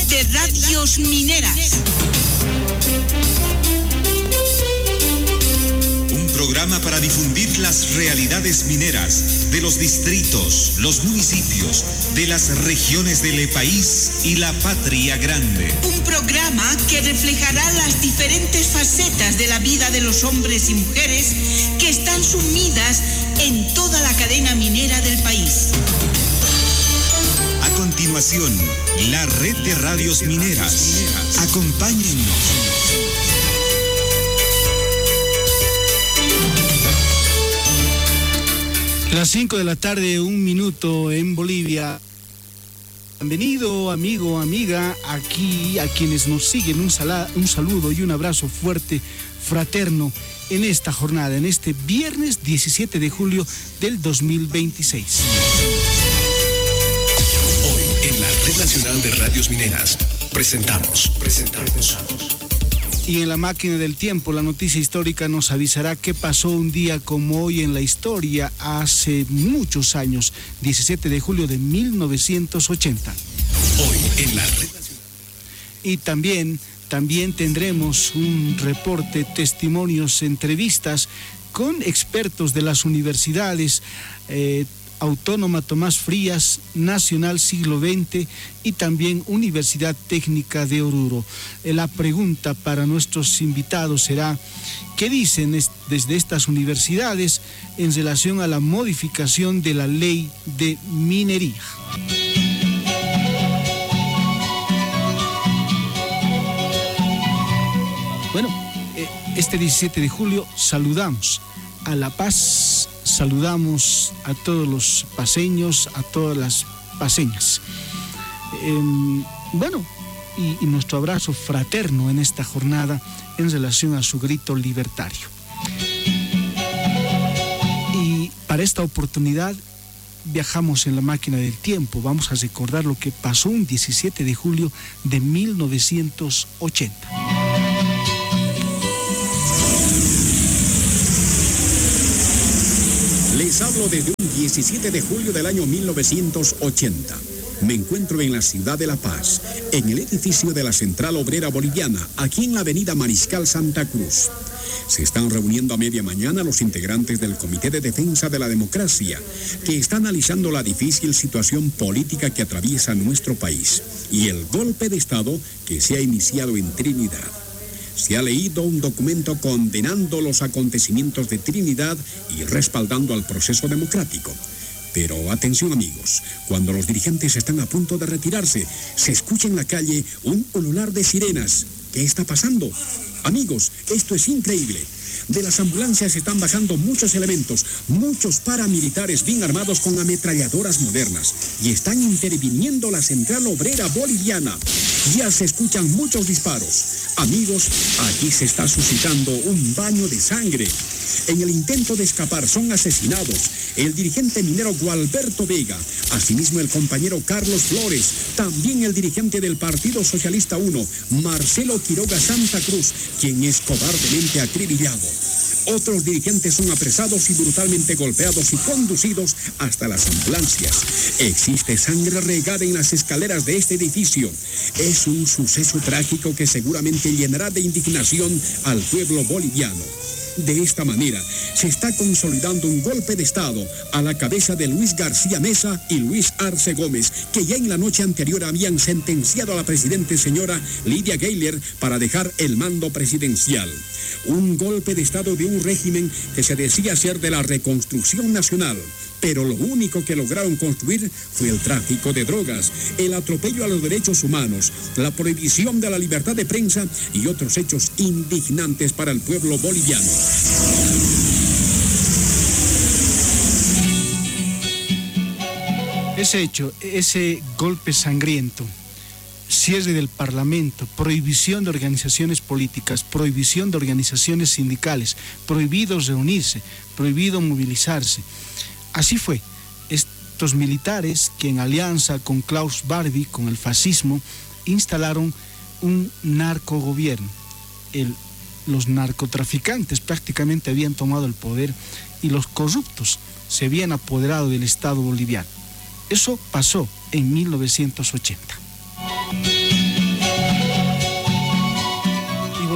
de Radios Mineras. Un programa para difundir las realidades mineras de los distritos, los municipios, de las regiones del país y la patria grande. Un programa que reflejará las diferentes facetas de la vida de los hombres y mujeres que están sumidas en toda la cadena minera del país. A continuación, la red de radios mineras. Acompáñennos. Las 5 de la tarde, 1 minuto en Bolivia. Bienvenido, amigo, amiga, aquí a quienes nos siguen, un saludo y un abrazo fuerte, fraterno, en esta jornada, en este viernes 17 de julio del 2026. Hoy, en la Red Nacional de Radios Mineras, presentamos. Y en la máquina del tiempo, la noticia histórica nos avisará qué pasó un día como hoy en la historia hace muchos años, 17 de julio de 1980. Hoy en la Red Nacional. Y también tendremos un reporte, testimonios, entrevistas con expertos de las universidades, Autónoma Tomás Frías, Nacional Siglo XX y también Universidad Técnica de Oruro. La pregunta para nuestros invitados será: ¿qué dicen desde estas universidades en relación a la modificación de la ley de minería? Bueno, este 17 de julio saludamos a La Paz, saludamos a todos los paceños, a todas las paceñas. Y nuestro abrazo fraterno en esta jornada en relación a su grito libertario. Y para esta oportunidad viajamos en la máquina del tiempo. Vamos a recordar lo que pasó un 17 de julio de 1980. Les hablo desde un 17 de julio del año 1980. Me encuentro en la ciudad de La Paz, en el edificio de la Central Obrera Boliviana, aquí en la avenida Mariscal Santa Cruz. Se están reuniendo a media mañana los integrantes del Comité de Defensa de la Democracia, que está analizando la difícil situación política que atraviesa nuestro país y el golpe de Estado que se ha iniciado en Trinidad. Se ha leído un documento condenando los acontecimientos de Trinidad y respaldando al proceso democrático. Pero atención, amigos, cuando los dirigentes están a punto de retirarse, se escucha en la calle un ulular de sirenas. ¿Qué está pasando? Amigos, esto es increíble. De las ambulancias están bajando muchos elementos, muchos paramilitares bien armados con ametralladoras modernas, y están interviniendo la Central Obrera Boliviana. Ya se escuchan muchos disparos. Amigos, aquí se está suscitando un baño de sangre. En el intento de escapar son asesinados el dirigente minero Gualberto Vega, asimismo el compañero Carlos Flores, también el dirigente del Partido Socialista 1, Marcelo Quiroga Santa Cruz, quien es cobardemente acribillado. Otros dirigentes son apresados y brutalmente golpeados y conducidos hasta las ambulancias. Existe sangre regada en las escaleras de este edificio. Es un suceso trágico que seguramente llenará de indignación al pueblo boliviano. De esta manera, se está consolidando un golpe de Estado a la cabeza de Luis García Mesa y Luis Arce Gómez, que ya en la noche anterior habían sentenciado a la presidente señora Lidia Gayler para dejar el mando presidencial. Un golpe de Estado de un régimen que se decía ser de la reconstrucción nacional, pero lo único que lograron construir fue el tráfico de drogas, el atropello a los derechos humanos, la prohibición de la libertad de prensa y otros hechos indignantes para el pueblo boliviano. Ese hecho, ese golpe sangriento, cierre del Parlamento, prohibición de organizaciones políticas, prohibición de organizaciones sindicales, prohibido reunirse, prohibido movilizarse. Así fue. Estos militares que en alianza con Klaus Barbie, con el fascismo, instalaron un narcogobierno. Los narcotraficantes prácticamente habían tomado el poder y los corruptos se habían apoderado del Estado boliviano. Eso pasó en 1980.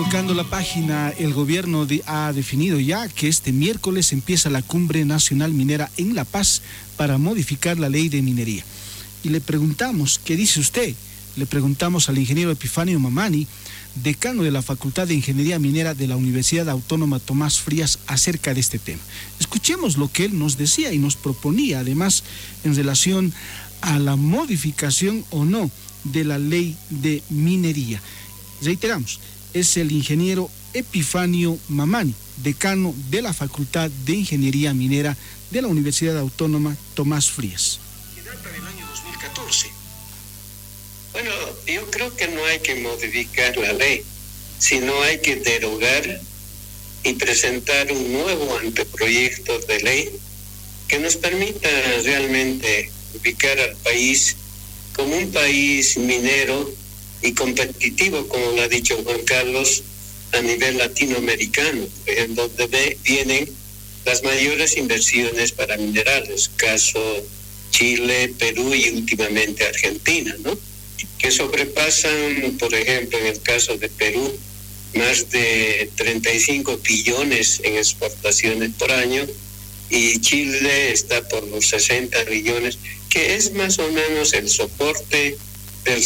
Tocando la página, el gobierno ha definido ya que este miércoles empieza la Cumbre Nacional Minera en La Paz para modificar la ley de minería. Y le preguntamos, ¿qué dice usted? Le preguntamos al ingeniero Epifanio Mamani, decano de la Facultad de Ingeniería Minera de la Universidad Autónoma Tomás Frías, acerca de este tema. Escuchemos lo que él nos decía y nos proponía, además, en relación a la modificación o no de la ley de minería. Reiteramos, es el ingeniero Epifanio Mamani, decano de la Facultad de Ingeniería Minera de la Universidad Autónoma Tomás Frías. Que data del año 2014. Bueno, yo creo que no hay que modificar la ley, sino hay que derogar y presentar un nuevo anteproyecto de ley que nos permita realmente ubicar al país como un país minero y competitivo, como lo ha dicho Juan Carlos, a nivel latinoamericano, en donde vienen las mayores inversiones para minerales, caso Chile, Perú y últimamente Argentina, ¿no? Que sobrepasan, por ejemplo, en el caso de Perú, más de 35 billones en exportaciones por año, y Chile está por los 60 billones, que es más o menos el soporte del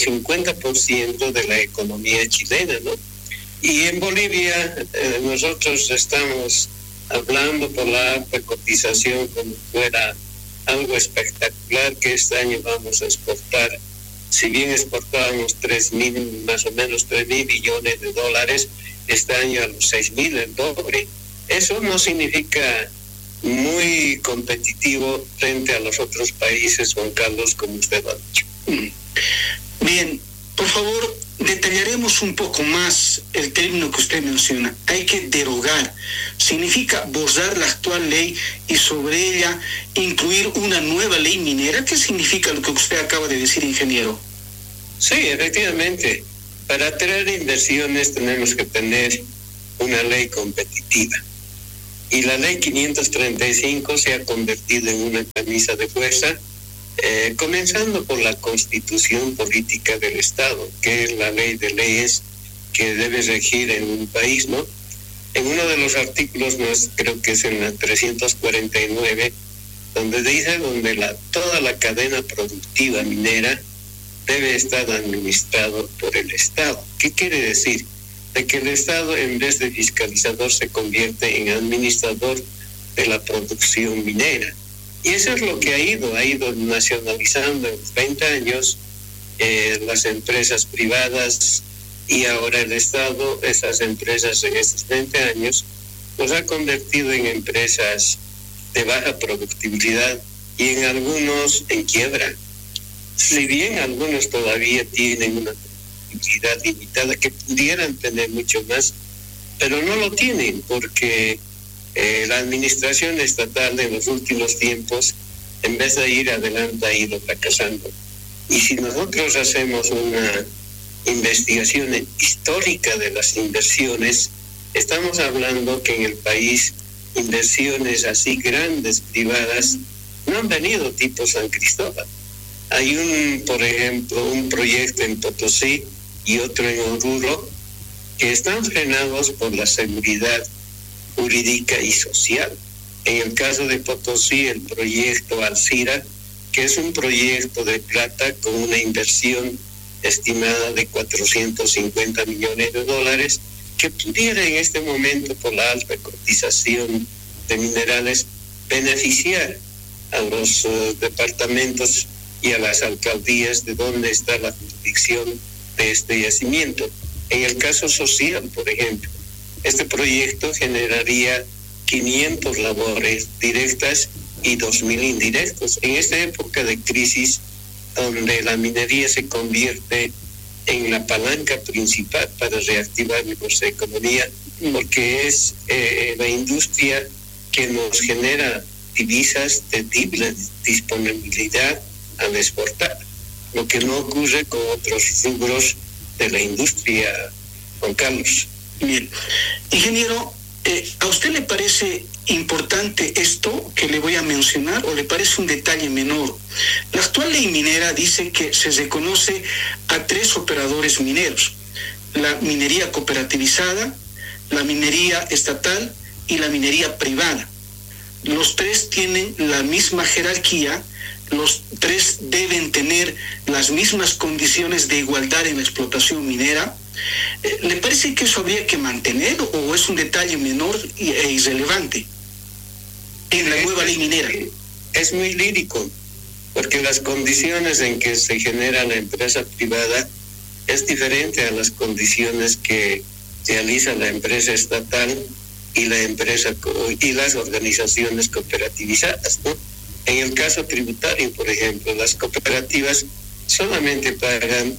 50% de la economía chilena, ¿no? Y en Bolivia nosotros estamos hablando por la alta cotización como fuera algo espectacular, que este año vamos a exportar, si bien exportábamos más o menos 3.000 billones de dólares, este año a los 6.000, el doble. Eso no significa muy competitivo frente a los otros países, Juan Carlos, como usted ha dicho. Bien, por favor, detallaremos un poco más el término que usted menciona. Hay que derogar. Significa borrar la actual ley y sobre ella incluir una nueva ley minera. ¿Qué significa lo que usted acaba de decir, ingeniero? Sí, efectivamente. Para atraer inversiones tenemos que tener una ley competitiva. Y la ley 535 se ha convertido en una camisa de fuerza, comenzando por la Constitución Política del Estado, que es la ley de leyes que debe regir en un país, ¿no? En uno de los artículos, más creo que es en la 349, donde dice toda la cadena productiva minera debe estar administrado por el Estado. ¿Qué quiere decir? De que el Estado, en vez de fiscalizador, se convierte en administrador de la producción minera. Y eso es lo que ha ido nacionalizando en los 20 años las empresas privadas, y ahora el Estado, esas empresas en estos 20 años, los ha convertido en empresas de baja productividad y en algunos en quiebra. Si bien algunos todavía tienen una productividad limitada, que pudieran tener mucho más, pero no lo tienen porque la administración estatal en los últimos tiempos, en vez de ir adelante, ha ido fracasando. Y si nosotros hacemos una investigación histórica de las inversiones, estamos hablando que en el país inversiones así grandes privadas no han venido tipo San Cristóbal. Hay por ejemplo, un proyecto en Potosí y otro en Oruro que están frenados por la seguridad jurídica y social. En el caso de Potosí, el proyecto Alcira, que es un proyecto de plata con una inversión estimada de 450 millones de dólares, que pudiera en este momento, por la alta cotización de minerales, beneficiar a los departamentos y a las alcaldías de donde está la jurisdicción de este yacimiento. En el caso social, por ejemplo, este proyecto generaría 500 labores directas y 2.000 indirectos. En esta época de crisis, donde la minería se convierte en la palanca principal para reactivar nuestra economía, porque es la industria que nos genera divisas de disponibilidad al exportar, lo que no ocurre con otros rubros de la industria, Juan Carlos. Bien. Ingeniero, ¿a usted le parece importante esto que le voy a mencionar o le parece un detalle menor? La actual ley minera dice que se reconoce a 3 operadores mineros, la minería cooperativizada, la minería estatal y la minería privada. Los tres tienen la misma jerarquía, los tres deben tener las mismas condiciones de igualdad en la explotación minera. ¿Le parece que eso habría que mantener o es un detalle menor e irrelevante en la nueva ley minera? Es muy lírico, porque las condiciones en que se genera la empresa privada es diferente a las condiciones que realiza la empresa estatal y las organizaciones cooperativizadas, ¿no? En el caso tributario, por ejemplo, las cooperativas solamente pagan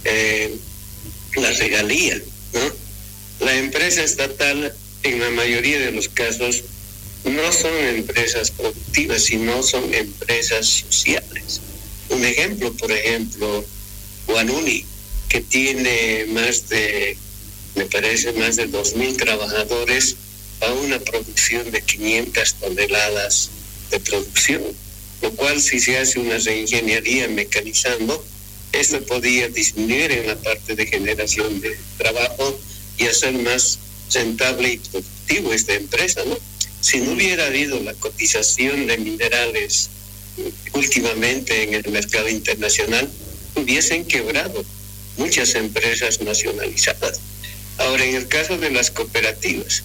la regalía, ¿no? La empresa estatal, en la mayoría de los casos, no son empresas productivas, sino son empresas sociales. Un ejemplo, por ejemplo, Guanuni, que tiene más de 2.000 trabajadores a una producción de 500 toneladas de producción, lo cual si se hace una reingeniería mecanizando, esto podría disminuir en la parte de generación de trabajo y hacer más rentable y productivo esta empresa, ¿no? Si no hubiera habido la cotización de minerales últimamente en el mercado internacional, hubiesen quebrado muchas empresas nacionalizadas. Ahora, en el caso de las cooperativas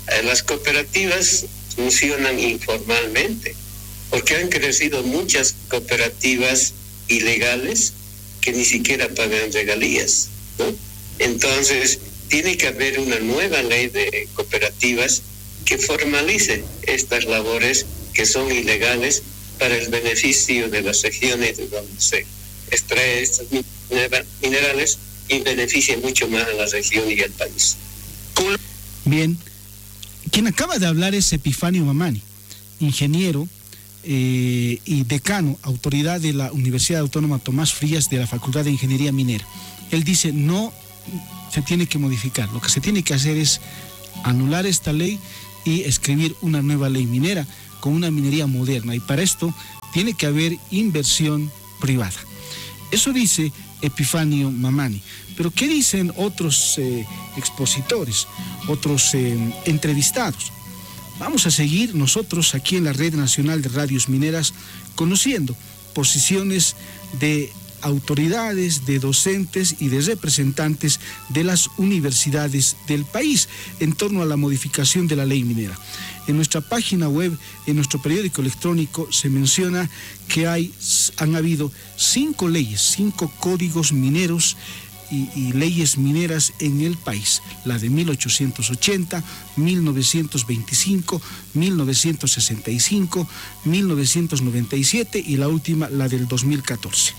funcionan informalmente, porque han crecido muchas cooperativas ilegales que ni siquiera pagan regalías, ¿no? Entonces, tiene que haber una nueva ley de cooperativas que formalice estas labores que son ilegales para el beneficio de las regiones de donde se extrae estos minerales y beneficie mucho más a la región y al país. Bien, quien acaba de hablar es Epifanio Mamani, ingeniero y decano, autoridad de la Universidad Autónoma Tomás Frías de la Facultad de Ingeniería Minera. Él dice, no se tiene que modificar, lo que se tiene que hacer es anular esta ley y escribir una nueva ley minera con una minería moderna, y para esto tiene que haber inversión privada. Eso dice Epifanio Mamani. Pero ¿qué dicen otros expositores, otros entrevistados? Vamos a seguir nosotros aquí en la Red Nacional de Radios Mineras conociendo posiciones de autoridades, de docentes y de representantes de las universidades del país en torno a la modificación de la ley minera. En nuestra página web, en nuestro periódico electrónico, se menciona que han habido 5 leyes, 5 códigos mineros y leyes mineras en el país: la de 1880, 1925, 1965, 1997 y la última, la del 2014.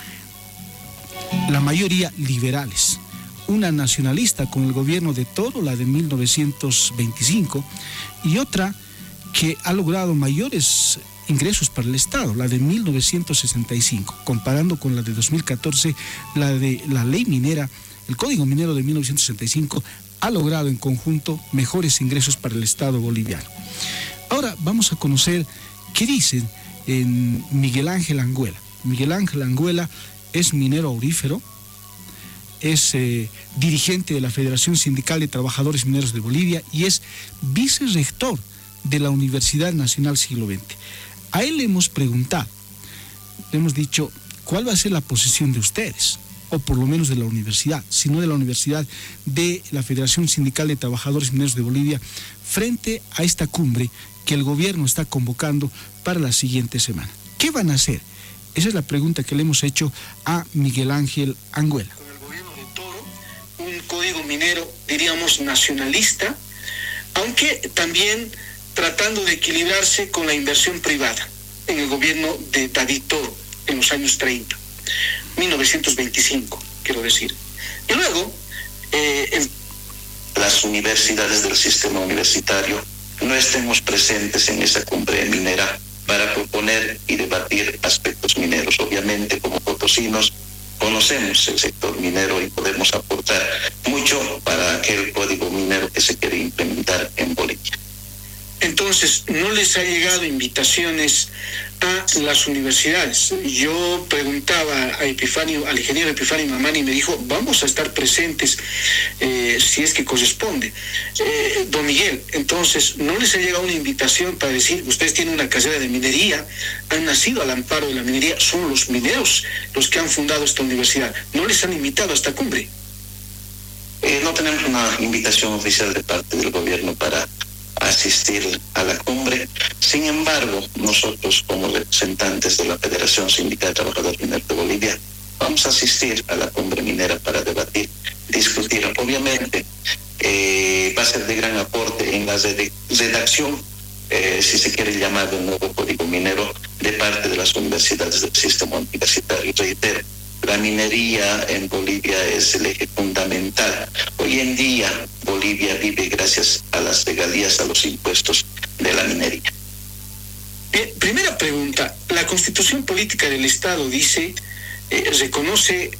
La mayoría liberales. Una nacionalista con el gobierno de Toro, la de 1925, y otra que ha logrado mayores ingresos para el Estado, la de 1965, comparando con la de 2014, la de la ley minera, el Código Minero de 1965 ha logrado en conjunto mejores ingresos para el Estado boliviano. Ahora vamos a conocer qué dicen en Miguel Ángel Anguela. Miguel Ángel Anguela es minero aurífero, es dirigente de la Federación Sindical de Trabajadores Mineros de Bolivia y es vicerrector de la Universidad Nacional Siglo XX. A él le hemos preguntado, le hemos dicho, ¿cuál va a ser la posición de ustedes? O por lo menos de la universidad, si no de la universidad, de la Federación Sindical de Trabajadores Mineros de Bolivia, frente a esta cumbre que el gobierno está convocando para la siguiente semana. ¿Qué van a hacer? Esa es la pregunta que le hemos hecho a Miguel Ángel Anguela. Con el gobierno de Toro, un código minero, diríamos, nacionalista, aunque también tratando de equilibrarse con la inversión privada en el gobierno de David Toro en los años 30, 1925, quiero decir. Y luego, las universidades del sistema universitario no estemos presentes en esa cumbre minera para proponer y debatir aspectos mineros. Obviamente, como potosinos, conocemos el sector minero y podemos aportar mucho para aquel código minero que se quiere implementar en Bolivia. Entonces, no les ha llegado invitaciones a las universidades. Yo preguntaba al ingeniero Epifanio Mamani y me dijo, vamos a estar presentes si es que corresponde. Don Miguel, entonces, ¿no les ha llegado una invitación para decir, ustedes tienen una carrera de minería, han nacido al amparo de la minería, son los mineros los que han fundado esta universidad? ¿No les han invitado a esta cumbre? No tenemos una invitación oficial de parte del gobierno para asistir a la cumbre. Sin embargo, nosotros como representantes de la Federación Sindical de Trabajadores Mineros de Bolivia vamos a asistir a la cumbre minera para debatir, discutir. Obviamente va a ser de gran aporte en la redacción, si se quiere llamar, de un nuevo código minero de parte de las universidades del sistema universitario. Reitero, la minería en Bolivia es el eje fundamental. Hoy en día Bolivia vive gracias a las regalías, a los impuestos de la minería. Bien, primera pregunta. La Constitución Política del Estado dice, reconoce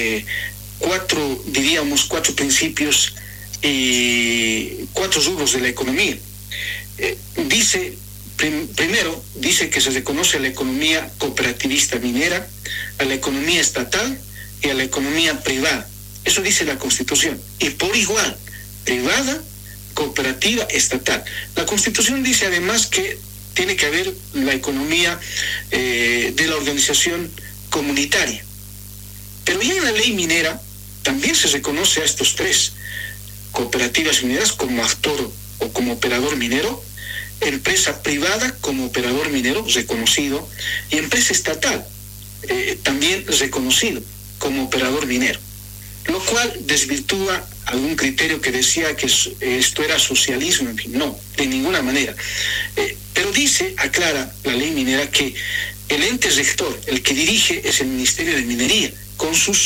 cuatro principios y 4 rubros de la economía. Dice, primero, dice que se reconoce a la economía cooperativista minera, a la economía estatal y a la economía privada. Eso dice la Constitución. Y por igual, privada, cooperativa, estatal. La Constitución dice además que tiene que haber la economía de la organización comunitaria. Pero ya en la ley minera también se reconoce a estos 3 cooperativas mineras como actor o como operador minero, empresa privada como operador minero reconocido y empresa estatal también reconocido como operador minero, lo cual desvirtúa algún criterio que decía que esto era socialismo. En fin, no, de ninguna manera. Pero dice, aclara la ley minera, que el ente rector, el que dirige, es el Ministerio de Minería, con sus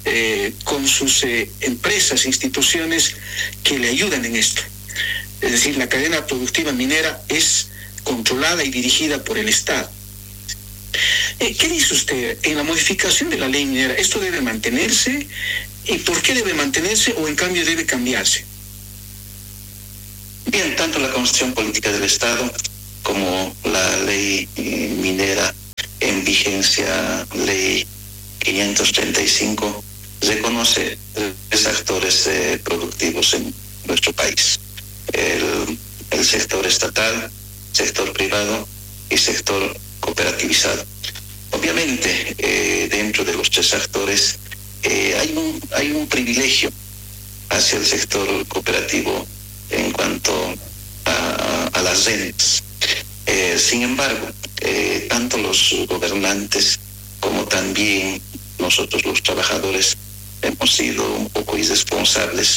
empresas, instituciones que le ayudan en esto. Es decir, la cadena productiva minera es controlada y dirigida por el Estado. ¿Qué dice usted? En la modificación de la ley minera, ¿esto debe mantenerse? ¿Y por qué debe mantenerse o en cambio debe cambiarse? Bien, tanto la Constitución Política del Estado como la ley minera en vigencia, ley 535, reconoce 3 actores productivos en nuestro país. El sector estatal, sector privado y sector cooperativizado. Obviamente, dentro de los 3 actores hay un privilegio hacia el sector cooperativo en cuanto a las rentas. Sin embargo, tanto los gobernantes como también nosotros los trabajadores hemos sido un poco irresponsables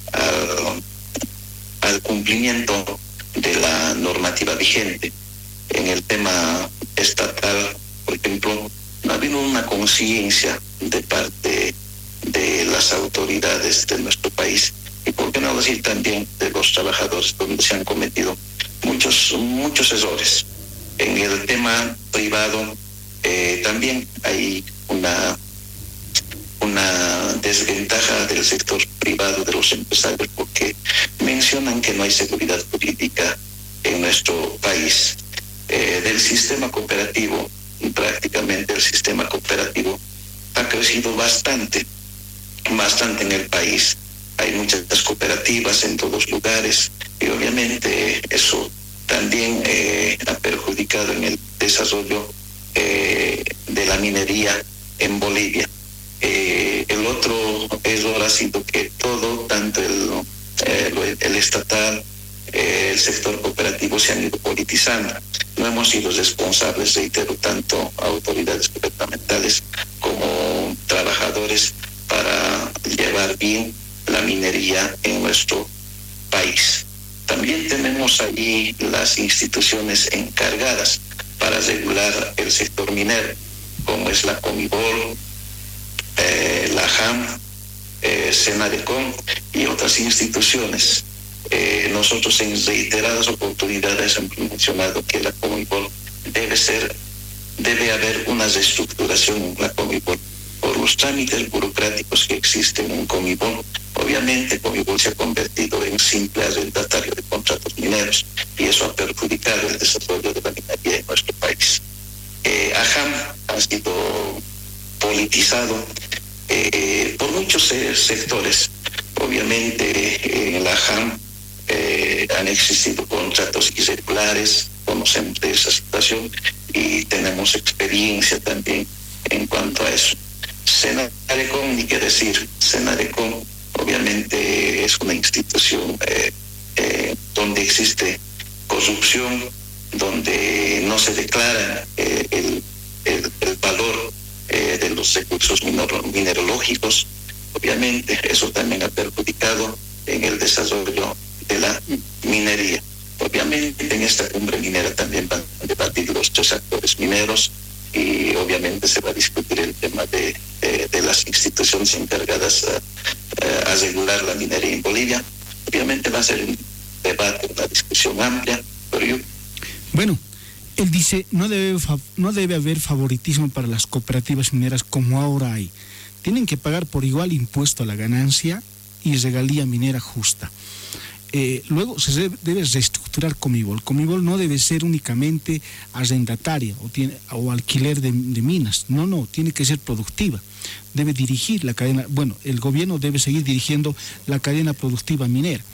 al cumplimiento de la normativa vigente. En el tema estatal, por ejemplo, no ha habido una conciencia de parte de las autoridades de nuestro país, y por qué no decir también de los trabajadores, donde se han cometido muchos errores. En el tema privado también hay una desventaja del sector privado, de los empresarios, porque mencionan que no hay seguridad jurídica en nuestro país. Del sistema cooperativo, prácticamente el sistema cooperativo ha crecido bastante en el país. Hay muchas cooperativas en todos lugares y obviamente eso también ha perjudicado en el desarrollo de la minería en Bolivia. El otro error ha sido que todo, tanto el estatal, el sector cooperativo, se han ido politizando. No hemos sido responsables, reitero, tanto autoridades gubernamentales como trabajadores, para llevar bien la minería en nuestro país. También tenemos allí las instituciones encargadas para regular el sector minero, como es la Comibol, la JAM, Senadecom y otras instituciones. Nosotros en reiteradas oportunidades hemos mencionado que la Comibol debe haber una reestructuración en la Comibol, por los trámites burocráticos que existen en Comibol. Obviamente Comibol se ha convertido en simple arrendatario de contratos mineros y eso ha perjudicado el desarrollo de la minería en nuestro país. AJAM ha sido politizado por muchos sectores. Obviamente en la AJAM han existido contratos irregulares, conocemos de esa situación y tenemos experiencia también en cuanto a eso. Senarecom, ni qué decir, Senarecom obviamente es una institución donde existe corrupción, donde no se declara el valor de los recursos mineralógicos. Obviamente eso también ha perjudicado en el desarrollo de la minería. Obviamente en esta cumbre minera también van a debatir los 3 actores mineros y obviamente se va a discutir el tema de las instituciones encargadas a regular la minería en Bolivia. Obviamente va a ser un debate, una discusión amplia, pero Bueno, él dice, no debe haber favoritismo para las cooperativas mineras como ahora hay. Tienen que pagar por igual impuesto a la ganancia y regalía minera justa. Luego se debe reestructurar Comibol. Comibol no debe ser únicamente arrendataria o alquiler de minas. No, tiene que ser productiva. Debe dirigir la cadena, el gobierno debe seguir dirigiendo la cadena productiva minera.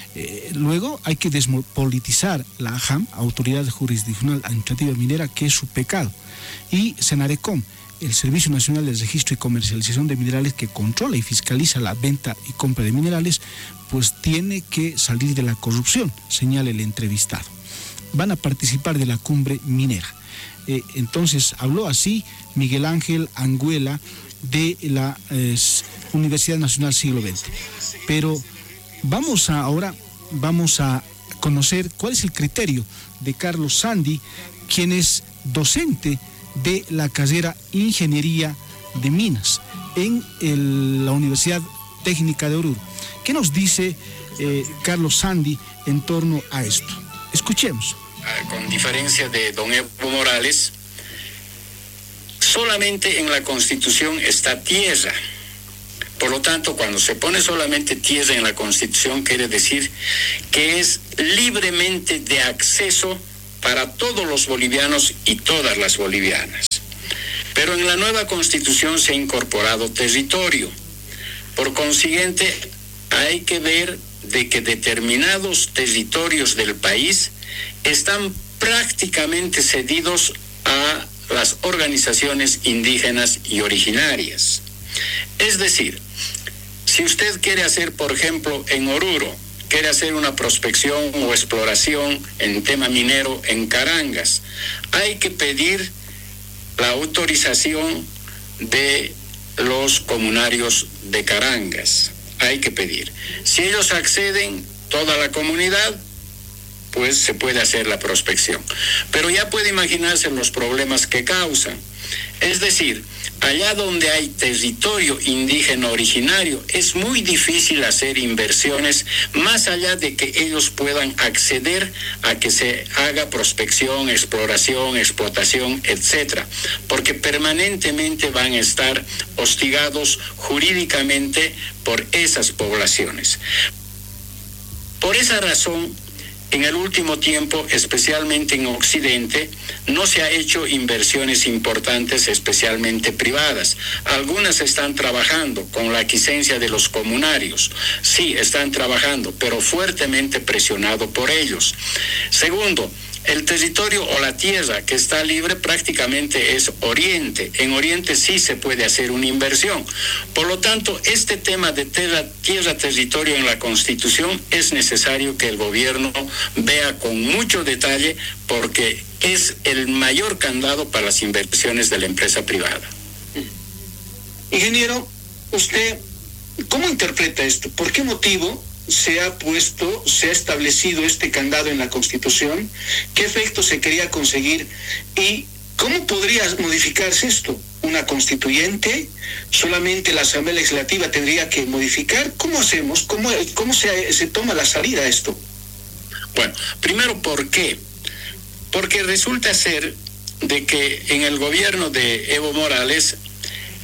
Luego hay que despolitizar la AJAM, Autoridad Jurisdiccional Administrativa Minera, que es su pecado. Y Senarecom, el Servicio Nacional de Registro y Comercialización de Minerales, que controla y fiscaliza la venta y compra de minerales, pues tiene que salir de la corrupción, señala el entrevistado. Van a participar de la cumbre minera. Entonces habló así Miguel Ángel Anguela de la Universidad Nacional Siglo XX. Pero vamos a conocer cuál es el criterio de Carlos Sandi, quien es docente de la carrera Ingeniería de Minas en la Universidad Técnica de Oruro. ¿Qué nos dice Carlos Sandi en torno a esto? Escuchemos. Con diferencia de don Evo Morales, solamente en la Constitución está tierra. Por lo tanto, cuando se pone solamente tierra en la Constitución, quiere decir que es libremente de acceso para todos los bolivianos y todas las bolivianas. Pero en la nueva Constitución se ha incorporado territorio. Por consiguiente, hay que ver de que determinados territorios del país están prácticamente cedidos a las organizaciones indígenas y originarias. Es decir, si usted quiere hacer, por ejemplo, en Oruro, quiere hacer una prospección o exploración en tema minero en Carangas, hay que pedir la autorización de los comunarios de Carangas. Hay que pedir. Si ellos acceden, toda la comunidad, pues se puede hacer la prospección. Pero ya puede imaginarse los problemas que causan. Es decir, allá donde hay territorio indígena originario, es muy difícil hacer inversiones más allá de que ellos puedan acceder a que se haga prospección, exploración, explotación, etcétera, porque permanentemente van a estar hostigados jurídicamente por esas poblaciones. Por esa razón, en el último tiempo, especialmente en Occidente, no se ha hecho inversiones importantes, especialmente privadas. Algunas están trabajando con la aquiescencia de los comunarios. Sí, están trabajando, pero fuertemente presionado por ellos. Segundo, el territorio o la tierra que está libre prácticamente es Oriente. En Oriente sí se puede hacer una inversión. Por lo tanto, este tema de tierra-territorio en la Constitución es necesario que el gobierno vea con mucho detalle porque es el mayor candado para las inversiones de la empresa privada. Ingeniero, ¿usted cómo interpreta esto? ¿Por qué motivo se ha establecido este candado en la Constitución? ¿Qué efecto se quería conseguir? ¿Y cómo podría modificarse esto? ¿Una constituyente? ¿Solamente la Asamblea Legislativa tendría que modificar? ¿Cómo hacemos? ¿Cómo se toma la salida a esto? Bueno, primero, ¿por qué? Porque resulta ser de que en el gobierno de Evo Morales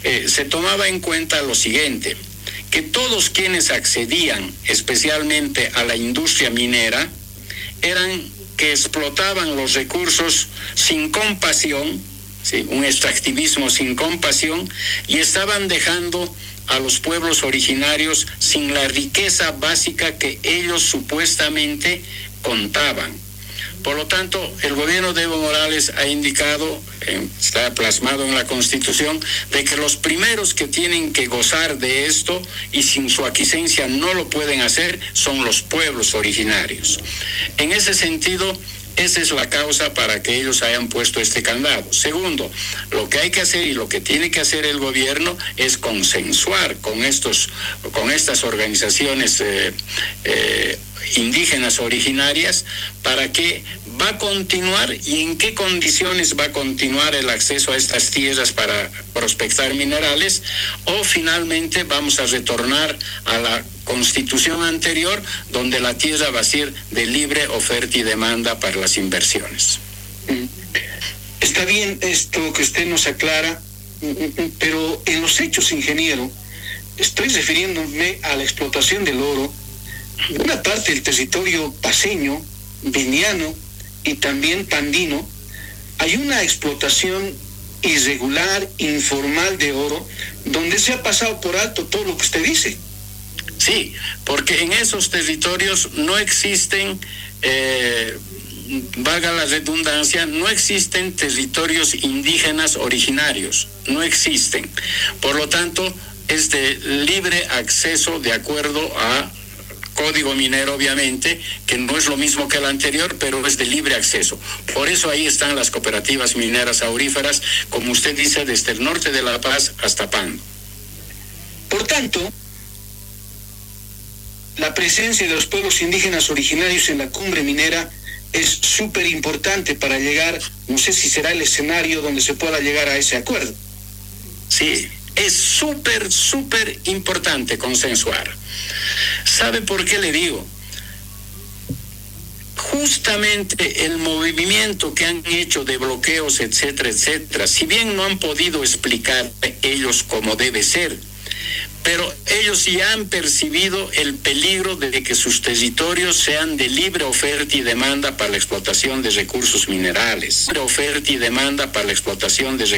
se tomaba en cuenta lo siguiente, que todos quienes accedían especialmente a la industria minera eran que explotaban los recursos sin compasión, ¿sí? Un extractivismo sin compasión, y estaban dejando a los pueblos originarios sin la riqueza básica que ellos supuestamente contaban. Por lo tanto, el gobierno de Evo Morales ha indicado, está plasmado en la Constitución, de que los primeros que tienen que gozar de esto y sin su aquiescencia no lo pueden hacer son los pueblos originarios. En ese sentido, esa es la causa para que ellos hayan puesto este candado. Segundo, lo que hay que hacer y lo que tiene que hacer el gobierno es consensuar con estas organizaciones indígenas originarias para que va a continuar y en qué condiciones va a continuar el acceso a estas tierras para prospectar minerales, o finalmente vamos a retornar a la Constitución anterior, donde la tierra va a ser de libre oferta y demanda para las inversiones. Está bien esto que usted nos aclara, pero en los hechos, ingeniero, estoy refiriéndome a la explotación del oro. Una parte del territorio paceño, viniano y también pandino, hay una explotación irregular, informal de oro, donde se ha pasado por alto todo lo que usted dice. Sí, porque en esos territorios no existen, valga la redundancia, no existen territorios indígenas originarios, no existen. Por lo tanto, es de libre acceso de acuerdo a Código Minero, obviamente, que no es lo mismo que el anterior, pero es de libre acceso. Por eso ahí están las cooperativas mineras auríferas, como usted dice, desde el norte de La Paz hasta Pando. Por tanto, la presencia de los pueblos indígenas originarios en la cumbre minera es súper importante para llegar, no sé si será el escenario donde se pueda llegar a ese acuerdo. Sí, es súper importante consensuar. ¿Sabe por qué le digo? Justamente el movimiento que han hecho de bloqueos, etcétera, si bien no han podido explicar ellos cómo debe ser, pero ellos ya han percibido el peligro de que sus territorios sean de libre oferta y demanda para la explotación de recursos minerales. Libre oferta y demanda para la explotación de